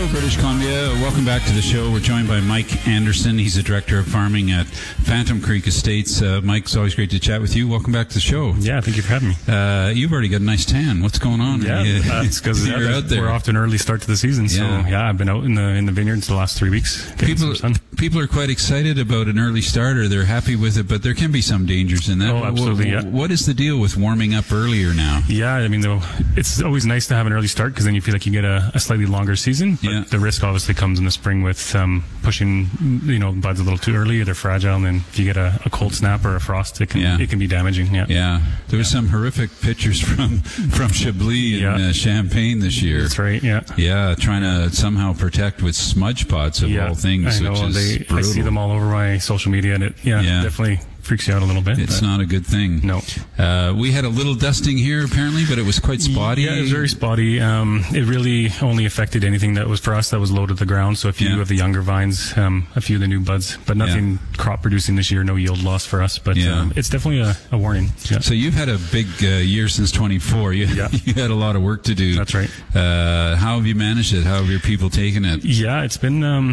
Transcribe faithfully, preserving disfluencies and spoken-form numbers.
Hello, British Columbia. Welcome back to the show. We're joined by Mike Anderson. He's the Director of Farming at Phantom Creek Estates. Uh, Mike, it's always great to chat with you. Welcome back to the show. Yeah, thank you for having me. Uh, you've already got a nice tan. What's going on? Yeah, that's because you're yeah, out there. We're off to an early start to the season, so Yeah. yeah, I've been out in the in the vineyards the last three weeks. People, people are quite excited about an early start, or they're happy with it, but there can be some dangers in that. Oh, absolutely, What, yeah. what is the deal with warming up earlier now? Yeah, I mean, though, it's always nice to have an early start because then you feel like you get a, a slightly longer season. But Yeah. the risk obviously comes in the spring with um, pushing, you know, buds a little too early, or they're fragile, and then if you get a, a cold snap or a frost, it can Yeah. it can be damaging. Yeah, Yeah, there was some horrific pictures from from Chablis and Yeah. uh, Champagne this year. that's right. Yeah. Yeah, trying to somehow protect with smudge pots of Yeah, all things, I know. which is They, brutal. I see them all over my social media, and it yeah, Yeah. definitely freaks you out a little bit. It's but not a good thing. No. Uh, we had a little dusting here apparently, but it was quite spotty. Yeah, it was very spotty. Um, it really only affected anything that was for us that was low to the ground. So a few Yeah. of the younger vines, um, a few of the new buds, but nothing crop producing this year. No yield loss for us, but Yeah. um, it's definitely a, a warning. Yeah. So you've had a big uh, year since twenty-four. You, Yeah. you had a lot of work to do. That's right. Uh, how have you managed it? How have your people taken it? Yeah, it's been um,